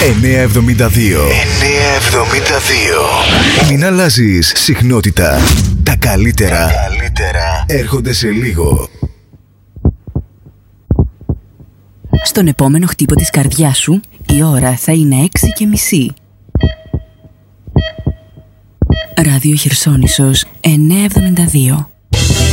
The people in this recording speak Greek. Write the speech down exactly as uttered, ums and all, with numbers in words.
εννιακόσια εβδομήντα δύο. εννιακόσια εβδομήντα δύο. Μην αλλάζεις συχνότητα. Τα καλύτερα, Τα καλύτερα έρχονται σε λίγο. Στον επόμενο χτύπο της καρδιάς σου, η ώρα θα είναι έξι και μισή. Ράδιο Χερσόνησος εννιακόσια εβδομήντα δύο.